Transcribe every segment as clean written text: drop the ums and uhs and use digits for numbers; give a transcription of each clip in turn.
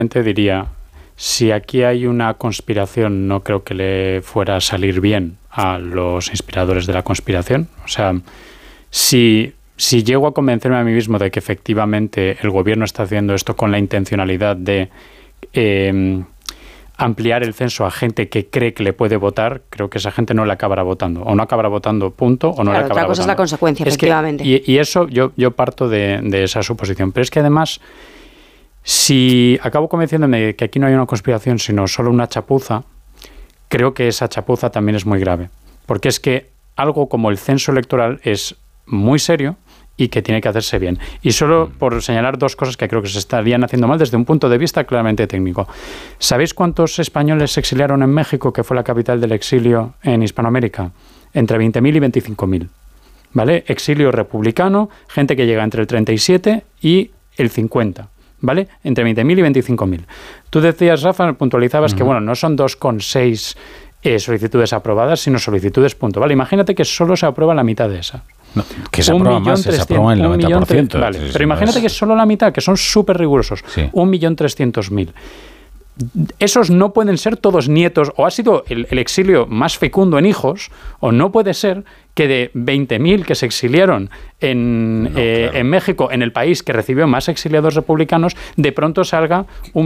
diría, si aquí hay una conspiración, no creo que le fuera a salir bien a los inspiradores de la conspiración. O sea, si llego a convencerme a mí mismo de que efectivamente el gobierno está haciendo esto con la intencionalidad de ampliar el censo a gente que cree que le puede votar, creo que esa gente no le acabará votando. O no acabará votando, punto, o no le acabará votando. Otra cosa es la consecuencia, efectivamente. Y eso yo parto de esa suposición. Pero es que además, si acabo convenciéndome de que aquí no hay una conspiración, sino solo una chapuza, creo que esa chapuza también es muy grave. Porque es que algo como el censo electoral es muy serio y que tiene que hacerse bien. Y solo por señalar dos cosas que creo que se estarían haciendo mal desde un punto de vista claramente técnico. ¿Sabéis cuántos españoles se exiliaron en México, que fue la capital del exilio en Hispanoamérica? Entre 20.000 y 25.000. ¿Vale? Exilio republicano, gente que llega entre el 37 y el 50. ¿Vale? Entre 20.000 y 25.000. Tú decías, Rafa, puntualizabas que, bueno, no son 2,6 solicitudes aprobadas, sino solicitudes, punto. ¿Vale? Imagínate que solo se aprueba la mitad de esas. No, que se aprueba más, se aprueba el 90%. Vale, pero imagínate que es solo la mitad, que son súper rigurosos. Sí. 1.300.000. Esos no pueden ser todos nietos, o ha sido el exilio más fecundo en hijos, o no puede ser que de 20.000 que se exiliaron en México, en el país que recibió más exiliados republicanos, de pronto salga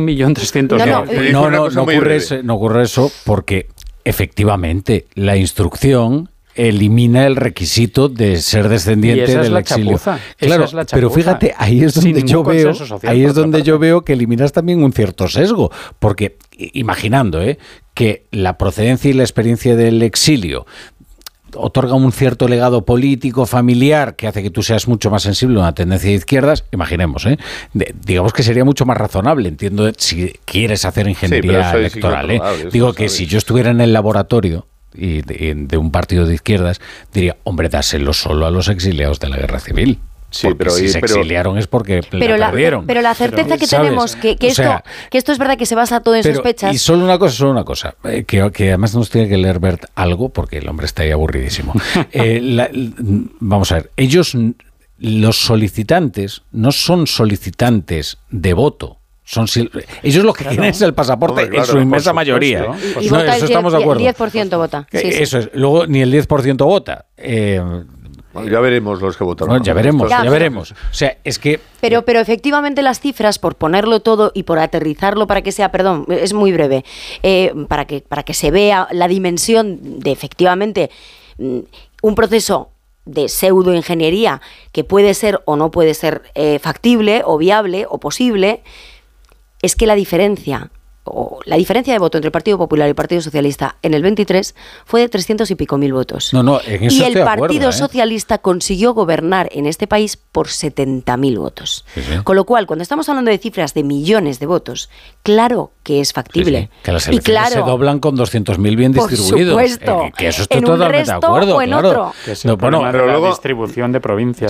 1.300.000. No ocurre eso porque efectivamente la instrucción elimina el requisito de ser descendiente del exilio. Claro, pero fíjate, ahí es donde yo veo que eliminas también un cierto sesgo, porque imaginando que la procedencia y la experiencia del exilio otorga un cierto legado político, familiar, que hace que tú seas mucho más sensible a una tendencia de izquierdas, imaginemos, digamos que sería mucho más razonable, entiendo, si quieres hacer ingeniería electoral. Digo que si yo estuviera en el laboratorio y de un partido de izquierdas, diría, hombre, dáselo solo a los exiliados de la guerra civil. Sí, pero si se exiliaron es porque la perdieron. Pero la certeza que tenemos que esto es verdad que se basa todo en sospechas. Y solo una cosa, que además nos tiene que leer Bert algo, porque el hombre está ahí aburridísimo. Vamos a ver, los solicitantes, no son solicitantes de voto. Ellos lo que quieren es el pasaporte, en su inmensa mayoría. Y vota eso estamos de acuerdo. El 10% vota. Eso es. Luego ni el 10% vota. Bueno, ya veremos los que votaron. Bueno, ya veremos. O sea, es que... Pero efectivamente las cifras, por ponerlo todo y por aterrizarlo para que sea, es muy breve, para que se vea la dimensión de efectivamente un proceso de pseudoingeniería que puede ser o no puede ser factible o viable o posible, es que la diferencia de voto entre el Partido Popular y el Partido Socialista en el 23 fue de 300 y pico mil votos. En eso y el Partido Socialista consiguió gobernar en este país por 70.000 votos. Sí. Con lo cual, cuando estamos hablando de cifras de millones de votos, claro que es factible. Que las elecciones se doblan con 200.000 bien distribuidos. Por supuesto. Que eso estoy totalmente de acuerdo. O en otro. Que es el problema de la distribución de provincias.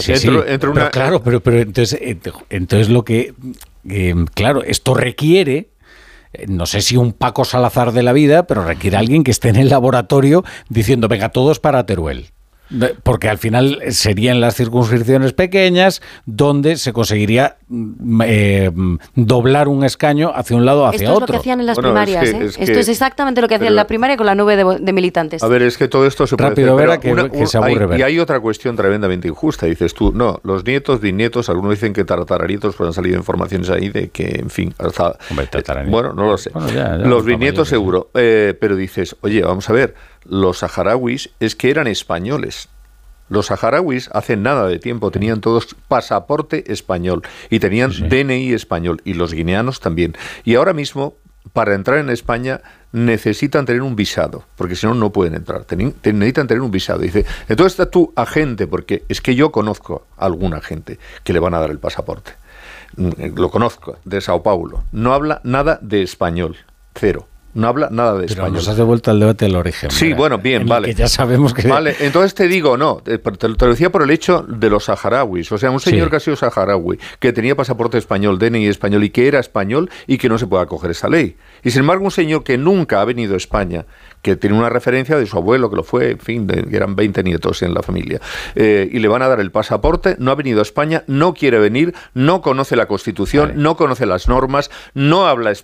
Pero entonces lo que... claro, esto requiere, no sé si un Paco Salazar de la vida, pero requiere a alguien que esté en el laboratorio diciendo, venga, todos para Teruel. Porque al final serían las circunscripciones pequeñas donde se conseguiría doblar un escaño hacia un lado o hacia otro. Esto es lo que hacían en las primarias. Esto es exactamente lo que hacían en la primaria con la nube de militantes. A ver, es que todo esto se puede rápido hacer, que se aburre. Y hay otra cuestión tremendamente injusta. Dices tú, no, los nietos, bisnietos, algunos dicen que tartararitos, pero han salido informaciones ahí de que, en fin, hasta... Bueno, no lo sé. Bueno, ya, los bisnietos seguro. Pero dices, oye, vamos a ver, los saharauis es que eran españoles. Los saharauis hace nada de tiempo tenían todos pasaporte español y tenían DNI español, y los guineanos también. Y ahora mismo, para entrar en España, necesitan tener un visado, porque si no, no pueden entrar. Necesitan tener un visado. Dice, entonces está tu agente, porque es que yo conozco a alguna gente que le van a dar el pasaporte. Lo conozco, de Sao Paulo. No habla nada de español, cero. No habla nada de español. Nos has devuelto al debate del origen. Sí, bueno, bien, vale. Que ya sabemos que... Vale, entonces te digo, no, te lo decía por el hecho de los saharauis. O sea, un señor que ha sido saharaui, que tenía pasaporte español, DNI español y que era español y que no se puede acoger esa ley. Y sin embargo, un señor que nunca ha venido a España, que tiene una referencia de su abuelo, que lo fue, en fin, que eran 20 nietos en la familia, y le van a dar el pasaporte, no ha venido a España, no quiere venir, no conoce la Constitución, no conoce las normas, no habla